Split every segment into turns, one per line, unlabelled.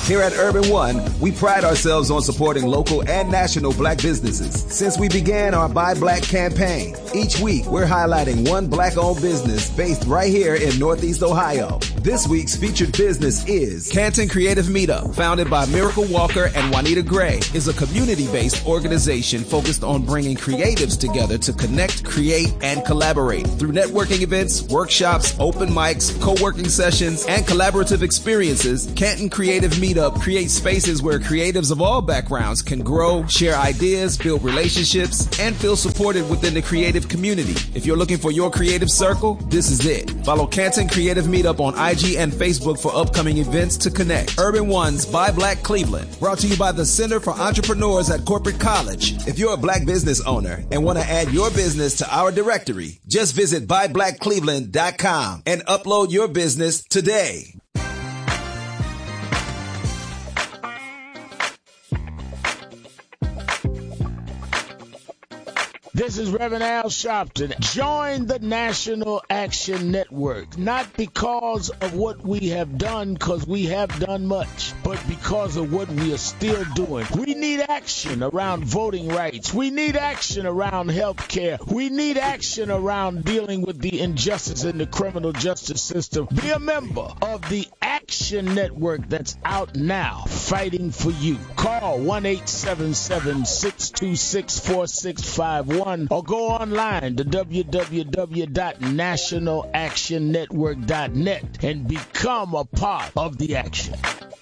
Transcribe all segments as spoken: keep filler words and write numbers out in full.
Here at Urban One, we pride ourselves on supporting local and national black businesses. Since we began our Buy Black campaign, each week we're highlighting one black-owned business based right here in Northeast Ohio. This week's featured business is Canton Creative Meetup, founded by Miracle Walker and Juanita Gray, is a community-based organization focused on bringing creatives together to connect, create, and collaborate. Through networking events, workshops, open mics, co-working sessions, and collaborative experiences, Canton Creative Meetup creates spaces where creatives of all backgrounds can grow, share ideas, build relationships, and feel supported within the creative community. If you're looking for your creative circle, this is it. Follow Canton Creative Meetup on I G and Facebook for upcoming events to connect. Urban One's Buy Black Cleveland, brought to you by the Center for Entrepreneurs at Corporate College. If you're a black business owner and want to add your business to our directory, just visit buy black cleveland dot com and upload your business today.
This is Reverend Al Sharpton. Join the National Action Network, not because of what we have done, because we have done much, but because of what we are still doing. We need action around voting rights. We need action around health care. We need action around dealing with the injustice in the criminal justice system. Be a member of the Action Network that's out now, fighting for you. Call one eight seven seven, six two six, four six five one. Or go online to w w w dot national action network dot net and become a part of the action.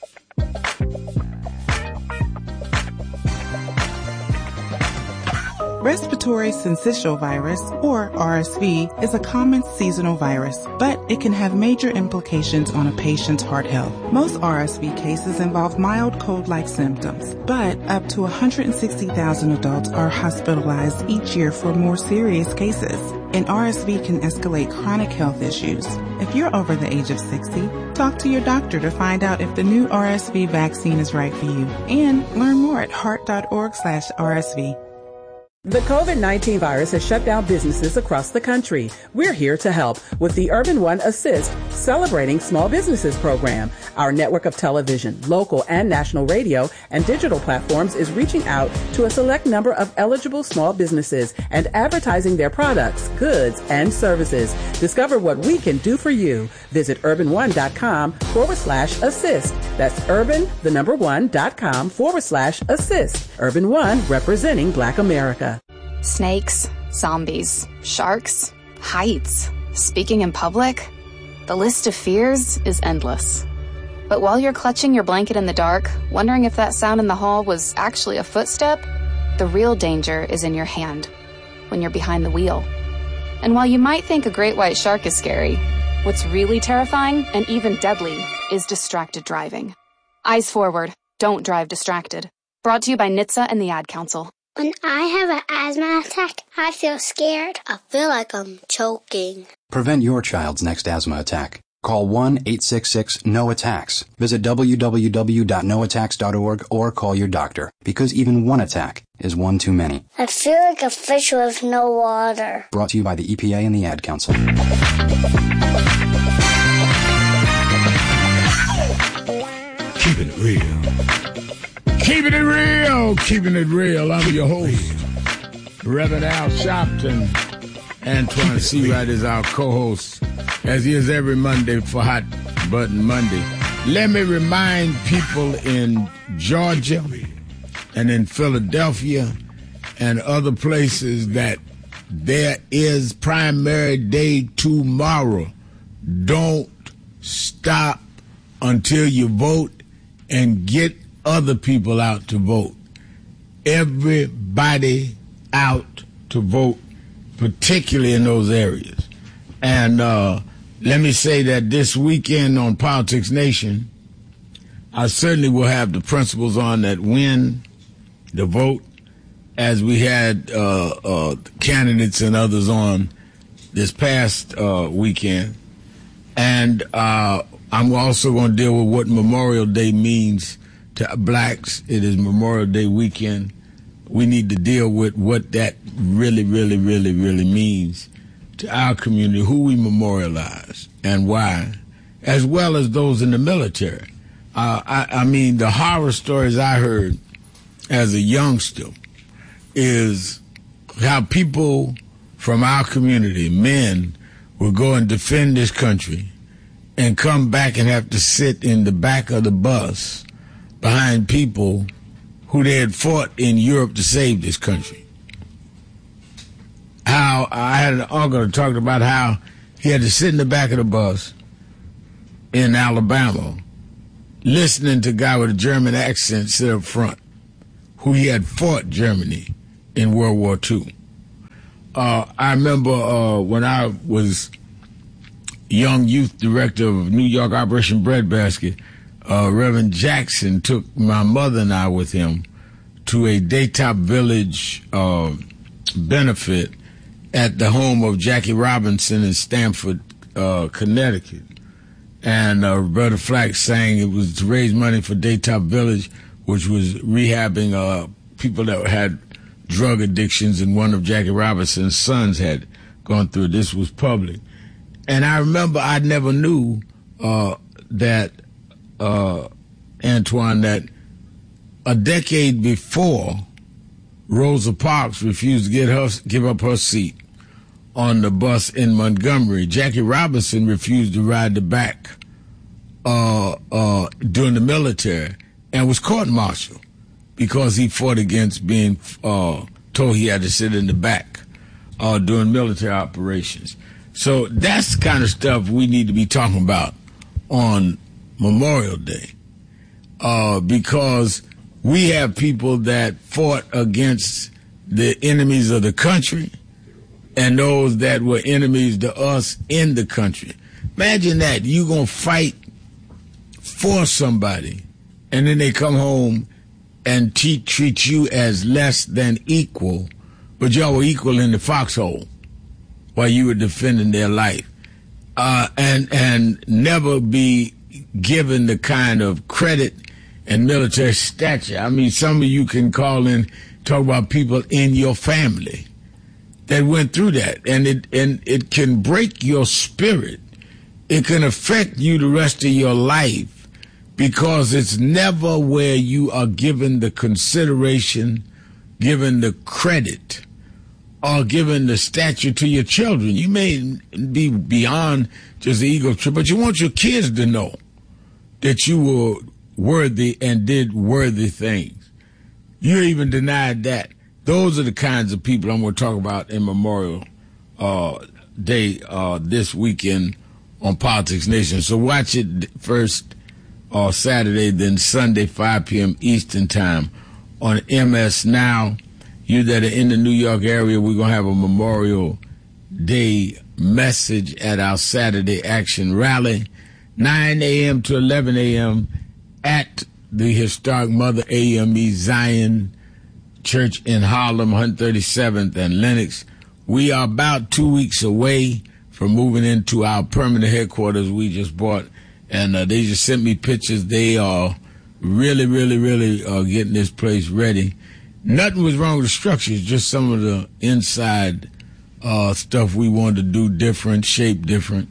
Respiratory syncytial virus, or R S V, is a common seasonal virus, but it can have major implications on a patient's heart health. Most R S V cases involve mild cold-like symptoms, but up to one hundred sixty thousand adults are hospitalized each year for more serious cases. And R S V can escalate chronic health issues. If you're over the age of sixty, talk to your doctor to find out if the new R S V vaccine is right for you. And learn more at heart dot org slash R S V.
The COVID nineteen virus has shut down businesses across the country. We're here to help with the Urban One Assist Celebrating Small Businesses program. Our network of television, local and national radio, and digital platforms is reaching out to a select number of eligible small businesses and advertising their products, goods, and services. Discover what we can do for you. Visit urban one dot com forward slash assist. That's urban, the number one, dot com forward slash assist. Urban One, representing Black America.
Snakes, zombies, sharks, heights, speaking in public. The list of fears is endless. But while you're clutching your blanket in the dark, wondering if that sound in the hall was actually a footstep, the real danger is in your hand, when you're behind the wheel. And while you might think a great white shark is scary, what's really terrifying and even deadly is distracted driving. Eyes forward, don't drive distracted. Brought to you by N H T S A and the Ad Council.
When I have an asthma attack, I feel scared. I feel like I'm choking.
Prevent your child's next asthma attack. Call one eight six six, N O attacks. Visit w w w dot no attacks dot org or call your doctor, because even one attack is one too many.
I feel like a fish with no water.
Brought to you by the E P A and the Ad Council.
Keeping it real. Keeping it real, keeping it real. I'm your host, Reverend Al Sharpton. Antoine Seawright is our co-host, as he is every Monday for Hot Button Monday. Let me remind people in Georgia and in Philadelphia and other places that there is primary day tomorrow. Don't stop until you vote and get other people out to vote. Everybody out to vote, particularly in those areas. And uh, let me say that this weekend on Politics Nation, I certainly will have the principals on that win the vote, as we had uh, uh, candidates and others on this past uh, weekend. And uh, I'm also going to deal with what Memorial Day means to blacks. It is Memorial Day weekend. We need to deal with what that really, really, really, really means to our community, who we memorialize and why, as well as those in the military. Uh, I, I mean, the horror stories I heard as a youngster is how people from our community, men, will go and defend this country and come back and have to sit in the back of the bus behind people who they had fought in Europe to save this country. How I had an uncle who talked about how he had to sit in the back of the bus in Alabama listening to a guy with a German accent sit up front who he had fought Germany in World War Two. Uh, I remember uh, when I was young youth director of New York Operation Breadbasket, uh, Reverend Jackson took my mother and I with him to a Daytop Village uh, benefit at the home of Jackie Robinson in Stamford, uh, Connecticut. And uh, Roberta Flack sang it was to raise money for Daytop Village, which was rehabbing uh, people that had drug addictions, and one of Jackie Robinson's sons had gone through. This was public. And I remember I never knew uh, that, uh, Antoine, that a decade before, Rosa Parks refused to get her, give up her seat on the bus in Montgomery. Jackie Robinson refused to ride the back uh, uh, during the military and was court-martialed because he fought against being uh, told he had to sit in the back uh, during military operations. So that's the kind of stuff we need to be talking about on Memorial Day uh, because we have people that fought against the enemies of the country and those that were enemies to us in the country. Imagine that. You're going to fight for somebody, and then they come home and te- treat you as less than equal, but y'all were equal in the foxhole while you were defending their life. Uh, and, and never be given the kind of credit and military stature. I mean, some of you can call in, talk about people in your family that went through that, and it and it can break your spirit. It can affect you the rest of your life because it's never where you are given the consideration, given the credit, or given the stature to your children. You may be beyond just the ego trip, but you want your kids to know that you were worthy and did worthy things. You even denied that. Those are the kinds of people I'm going to talk about in Memorial uh, Day uh, this weekend on Politics Nation. So watch it first uh, Saturday, then Sunday, five p.m. Eastern Time on M S Now. You that are in the New York area, we're going to have a Memorial Day message at our Saturday Action Rally, nine a.m. to eleven a.m. at the historic Mother A M E Zion Church in Harlem, one thirty-seventh and Lenox. We are about two weeks away from moving into our permanent headquarters we just bought, and uh, they just sent me pictures. They are really, really, really uh, getting this place ready. Nothing was wrong with the structure, it's just some of the inside uh, stuff we wanted to do different, shape different.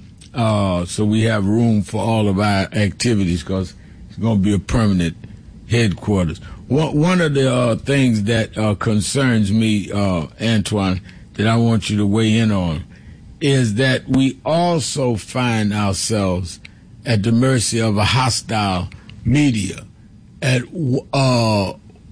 Uh, so we have room for all of our activities because it's going to be a permanent headquarters. One, one of the uh, things that uh, concerns me, uh, Antoine, that I want you to weigh in on is that we also find ourselves at the mercy of a hostile media. At, uh,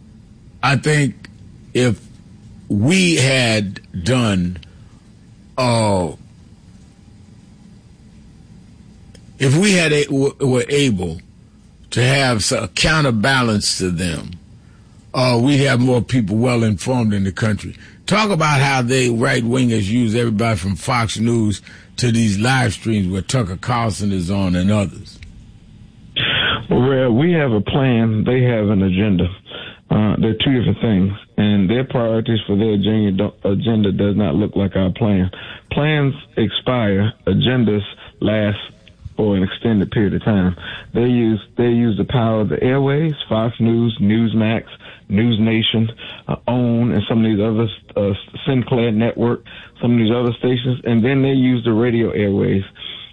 I think if we had done, uh, if we had a, were able to have a counterbalance to them, uh, we have more people well informed in the country. Talk about how they right wingers use everybody from Fox News to these live streams where Tucker Carlson is on and others.
Well, we have a plan. They have an agenda. Uh, they're two different things, and their priorities for their agenda, agenda does not look like our plan. Plans expire. Agendas last for an extended period of time. They use they use the power of the airways, Fox News, Newsmax, News Nation, uh, OWN, and some of these other, uh, Sinclair Network, some of these other stations, and then they use the radio airways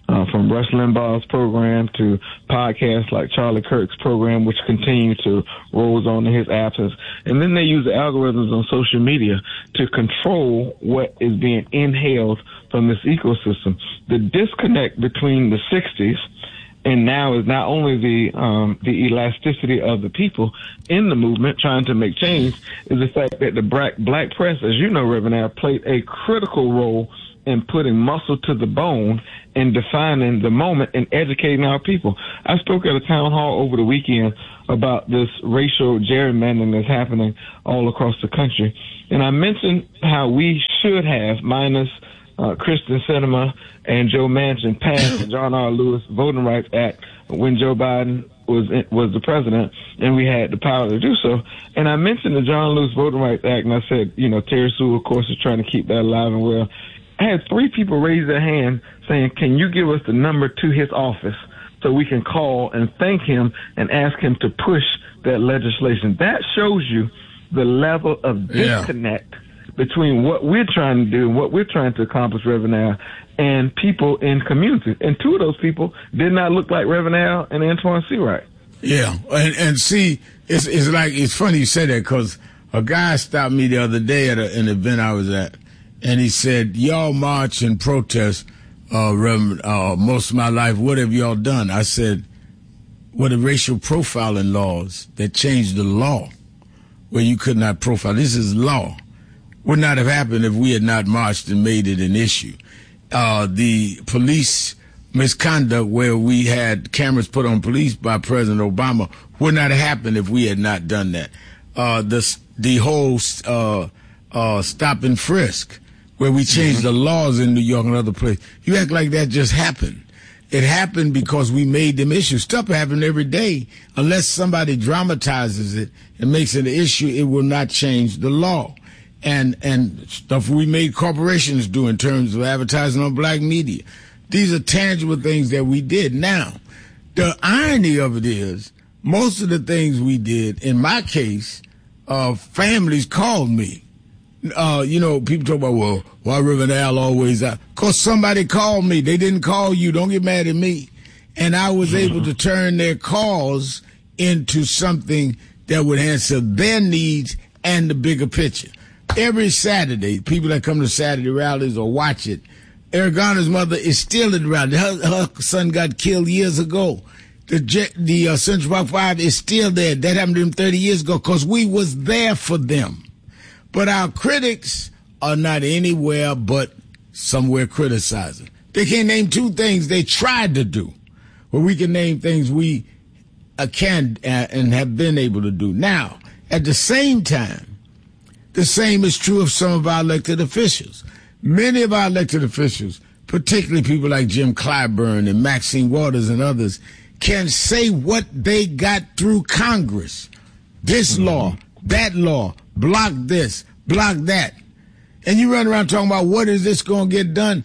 uh, from Rush Limbaugh's program to podcasts like Charlie Kirk's program, which continue to roll on in his absence. And then they use the algorithms on social media to control what is being inhaled from this ecosystem. The disconnect between the sixties and now is not only the um, the elasticity of the people in the movement trying to make change, is the fact that the black, black press, as you know, Reverend Al, played a critical role in putting muscle to the bone and defining the moment and educating our people. I spoke at a town hall over the weekend about this racial gerrymandering that's happening all across the country. And I mentioned how we should have, minus uh, Kristen Sinema and Joe Manchin, passed the John R. Lewis Voting Rights Act when Joe Biden was was the president, and we had the power to do so. And I mentioned the John Lewis Voting Rights Act, and I said, you know, Terry Sewell, of course, is trying to keep that alive and well. I had three people raise their hand saying, can you give us the number to his office so we can call and thank him and ask him to push that legislation? That shows you the level of disconnect yeah. between what we're trying to do and what we're trying to accomplish, Reverend Al, and people in communities. And two of those people did not look like Reverend Al and Antoine Seawright.
Yeah, and, and see, it's, it's like, it's funny you say that, because a guy stopped me the other day at a, an event I was at, and he said, y'all march and protest, uh, Reverend, uh, most of my life. What have y'all done? I said, what are racial profiling laws that changed the law where you could not profile? This is law. Would not have happened if we had not marched and made it an issue. Uh, the police misconduct where we had cameras put on police by President Obama would not have happened if we had not done that. Uh, the, the whole, uh, uh, stop and frisk, where we changed mm-hmm. the laws in New York and other places. You act like that just happened. It happened because we made them issues. Stuff happens every day. Unless somebody dramatizes it and makes it an issue, it will not change the law. And and stuff we made corporations do in terms of advertising on black media. These are tangible things that we did. Now, the irony of it is, most of the things we did, in my case, uh, families called me. Uh, you know, people talk about, well, why Reverend Al always out? Because somebody called me. They didn't call you. Don't get mad at me. And I was able to turn their calls into something that would answer their needs and the bigger picture. Every Saturday, people that come to Saturday rallies or watch it, Eric Garner's mother is still at the rally. Her, her son got killed years ago. The, the uh, Central Park Five is still there. That happened to them thirty years ago because we was there for them. But our critics are not anywhere but somewhere criticizing. They can't name two things they tried to do, but we can name things we uh, can uh, and have been able to do. Now, at the same time, the same is true of some of our elected officials. Many of our elected officials, particularly people like Jim Clyburn and Maxine Waters and others, can say what they got through Congress. This mm-hmm. law, that law, block this, block that. And you run around talking about what is this going to get done?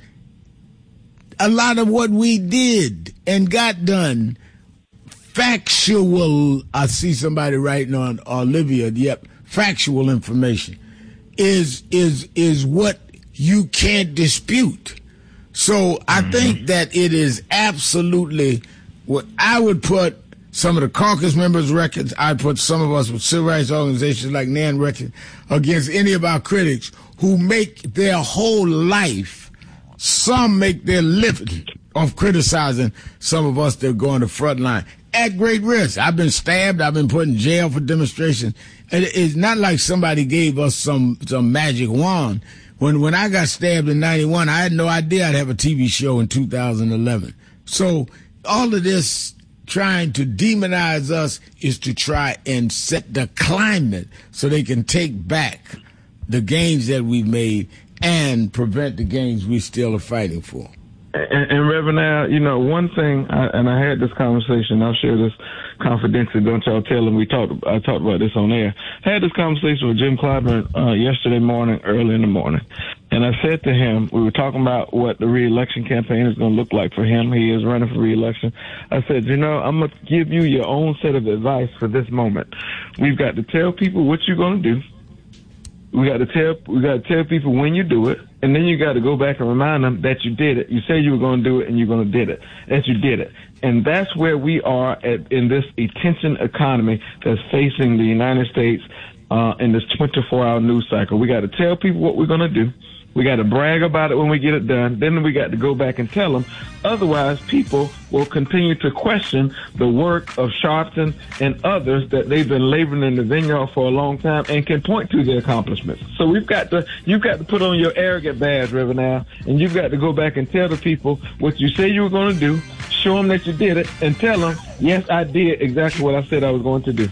A lot of what we did and got done, factual, I see somebody writing on Olivia, yep, factual information, is is is what you can't dispute. So I mm-hmm. think that it is absolutely what I would put some of the caucus members' records, I put some of us with civil rights organizations like NAN records against any of our critics who make their whole life, some make their living off criticizing some of us that go on the front line at great risk. I've been stabbed. I've been put in jail for demonstration. And it's not like somebody gave us some, some magic wand. When, when I got stabbed in ninety-one, I had no idea I'd have a T V show in two thousand eleven. So all of this trying to demonize us is to try and set the climate so they can take back the gains that we've made and prevent the gains we still are fighting for.
And, and Reverend Al, you know, one thing, I, and I had this conversation, I'll share this confidentially, don't y'all tell him we talked, I talked about this on air. I had this conversation with Jim Clyburn uh, yesterday morning, early in the morning. And I said to him, we were talking about what the re-election campaign is going to look like for him. He is running for re-election. I said, you know, I'm going to give you your own set of advice for this moment. We've got to tell people what you're going to do. We got to tell we got to tell people when you do it, and then you got to go back and remind them that you did it. You said you were going to do it, and you're going to did it. That you did it, and that's where we are at in this attention economy that's facing the United States uh, in this twenty-four hour news cycle. We got to tell people what we're going to do. We got to brag about it when we get it done. Then we got to go back and tell them. Otherwise, people will continue to question the work of Sharpton and others that they've been laboring in the vineyard for a long time and can point to their accomplishments. So we've got to, you've got to put on your arrogant badge, Reverend Al, and you've got to go back and tell the people what you say you were going to do, show them that you did it, and tell them, yes, I did exactly what I said I was going to do.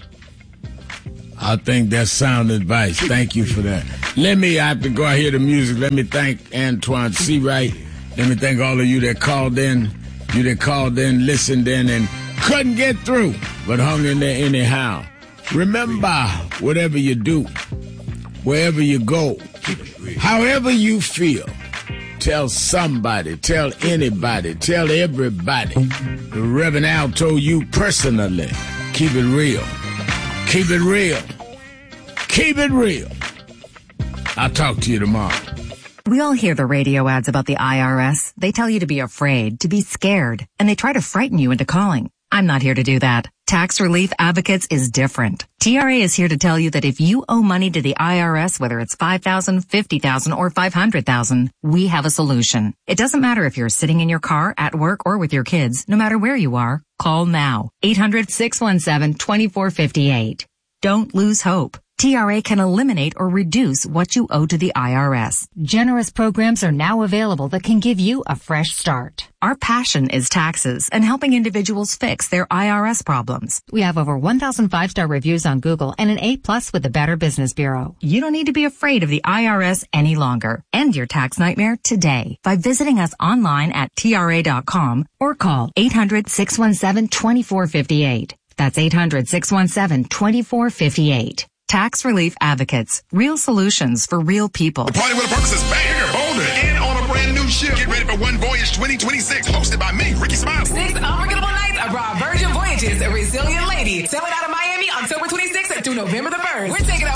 I think that's sound advice. Thank you for that. Let me, I have to go out here to music. Let me thank Antoine Seawright. Let me thank all of you that called in, you that called in, listened in, and couldn't get through, but hung in there anyhow. Remember, whatever you do, wherever you go, however you feel, tell somebody, tell anybody, tell everybody. The Reverend Al told you personally, keep it real. Keep it real. Keep it real. I'll talk to you tomorrow.
We all hear the radio ads about the I R S. They tell you to be afraid, to be scared, and they try to frighten you into calling. I'm not here to do that. Tax Relief Advocates is different. T R A is here to tell you that if you owe money to the I R S, whether it's five thousand dollars, fifty thousand dollars, or five hundred thousand dollars, we have a solution. It doesn't matter if you're sitting in your car, at work, or with your kids. No matter where you are, call now. eight hundred, six one seven, two four five eight. Don't lose hope. T R A can eliminate or reduce what you owe to the I R S. Generous programs are now available that can give you a fresh start. Our passion is taxes and helping individuals fix their I R S problems. We have over one thousand five-star reviews on Google and an A plus with the Better Business Bureau. You don't need to be afraid of the I R S any longer. End your tax nightmare today by visiting us online at T R A dot com or call eight hundred, six one seven, two four five eight. That's eight hundred, six one seven, two four five eight. Tax Relief Advocates. Real solutions for real people.
The Party with a Purpose is back, bigger, bolder, and on a brand new ship. Get ready for One Voyage twenty twenty-six, hosted by me, Ricky Smiley.
Six unforgettable nights abroad Virgin Voyages, a resilient lady. Sailing out of Miami October twenty-sixth through November the first. We're taking